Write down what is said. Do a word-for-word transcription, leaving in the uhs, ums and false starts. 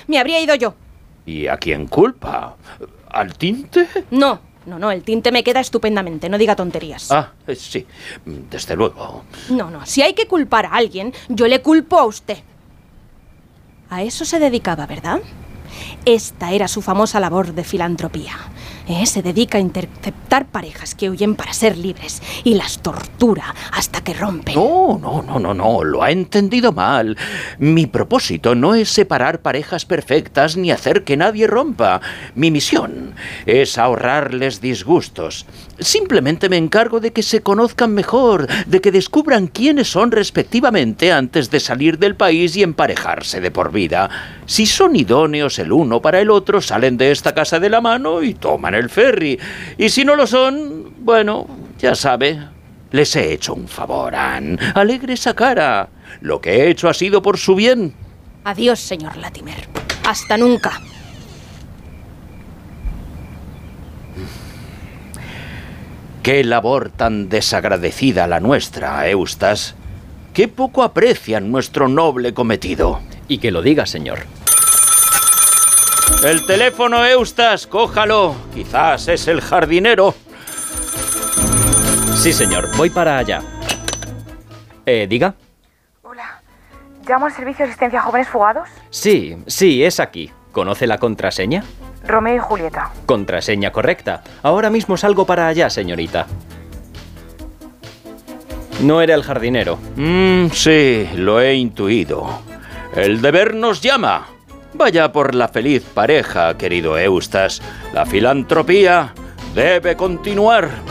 Me habría ido yo. ¿Y a quién culpa? ¿Al tinte? No, no, no, el tinte me queda estupendamente, no diga tonterías. Ah, sí, desde luego. No, no, si hay que culpar a alguien, yo le culpo a usted. A eso se dedicaba, ¿verdad? Esta era su famosa labor de filantropía. ¿Eh? Se dedica a interceptar parejas que huyen para ser libres y las tortura hasta que rompen. No, no, no, no, no, lo ha entendido mal. Mi propósito no es separar parejas perfectas ni hacer que nadie rompa. Mi misión es ahorrarles disgustos. Simplemente me encargo de que se conozcan mejor, de que descubran quiénes son respectivamente antes de salir del país y emparejarse de por vida. Si son idóneos el uno para el otro, salen de esta casa de la mano y toman el ferry. Y si no lo son, bueno, ya sabe, les he hecho un favor, Anne. Alegre esa cara. Lo que he hecho ha sido por su bien. Adiós, señor Latimer. Hasta nunca. Qué labor tan desagradecida la nuestra, Eustace. Qué poco aprecian nuestro noble cometido. Y que lo diga, señor. El teléfono, Eustace, cójalo. Quizás es el jardinero. Sí, señor, voy para allá. Eh, diga. Hola, ¿llamo al servicio de asistencia a jóvenes fugados? Sí, sí, es aquí. ¿Conoce la contraseña? Romeo y Julieta. Contraseña correcta. Ahora mismo salgo para allá, señorita. No era el jardinero. Mm, sí, lo he intuido. El deber nos llama. Vaya por la feliz pareja, querido Eustace. La filantropía debe continuar.